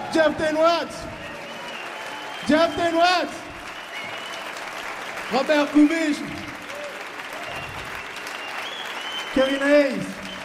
Jeff Tenwat, Robert Kubish, Kevin Hayes.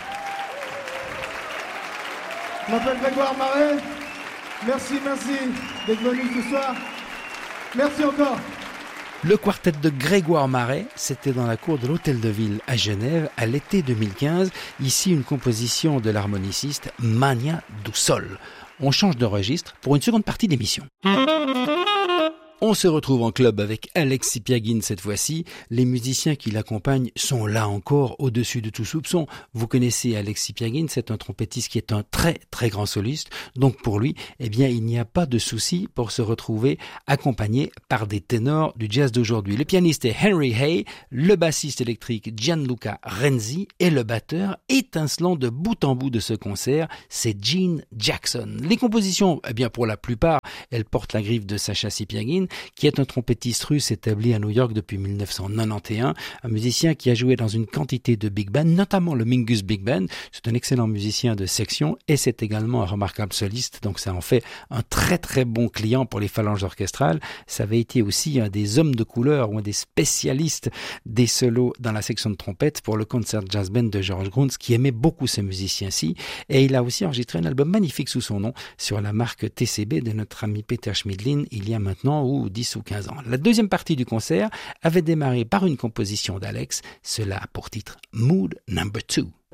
Je m'appelle Grégoire Marais. Merci d'être venu ce soir. Merci encore. Le quartet de Grégoire Marais, c'était dans la cour de l'Hôtel de Ville à Genève à l'été 2015. Ici, une composition de l'harmoniciste Mania do Sol. On change de registre pour une seconde partie d'émission. On se retrouve en club avec Alex Sipiagin cette fois-ci. Les musiciens qui l'accompagnent sont là encore au-dessus de tout soupçon. Vous connaissez Alex Sipiagin, c'est un trompettiste qui est un très très grand soliste. Donc pour lui, eh bien, il n'y a pas de souci pour se retrouver accompagné par des ténors du jazz d'aujourd'hui. Le pianiste est Henry Hay, le bassiste électrique Gianluca Renzi et le batteur étincelant de bout en bout de ce concert, c'est Gene Jackson. Les compositions, eh bien pour la plupart, elles portent la griffe de Sacha Sipiagin, qui est un trompettiste russe établi à New York depuis 1991, un musicien qui a joué dans une quantité de big band, notamment le Mingus Big Band. C'est un excellent musicien de section et c'est également un remarquable soliste, donc ça en fait un très très bon client pour les phalanges orchestrales. Ça avait été aussi un des hommes de couleur ou un des spécialistes des solos dans la section de trompette pour le Concert Jazz Band de George Gruntz, qui aimait beaucoup ce musicien-ci, et il a aussi enregistré un album magnifique sous son nom sur la marque TCB de notre ami Peter Schmidlin il y a maintenant 10 ou 15 ans. La deuxième partie du concert avait démarré par une composition d'Alex, cela a pour titre Mood Number 2.